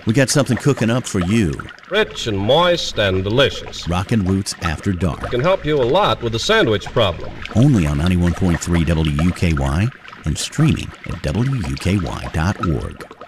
We got something cooking up for you. Rich and moist and delicious. Rockin' Roots After Dark. Can help you a lot with the sandwich problem. Only on 91.3 WUKY and streaming at WUKY.org.